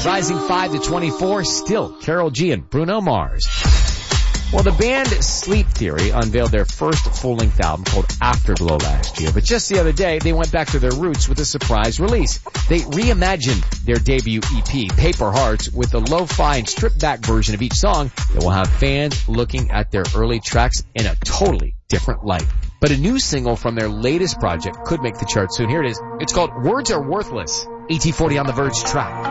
Rising 5 to 24, still Karol G and Bruno Mars. Well, the band Sleep Theory unveiled their first full-length album called Afterglow last year, but just the other day, they went back to their roots with a surprise release. They reimagined their debut EP, Paper Hearts, with a lo-fi and stripped-back version of each song that will have fans looking at their early tracks in a totally different light. But a new single from their latest project could make the chart soon. Here it is. It's called Words Are Worthless. ET40 on the Verge track.